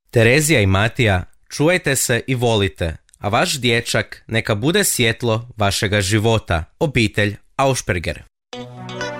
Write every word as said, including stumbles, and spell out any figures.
Terezija i Matija, čuvajte se i volite, a vaš dječak neka bude svjetlo vašega života. Obitelj Aušperger.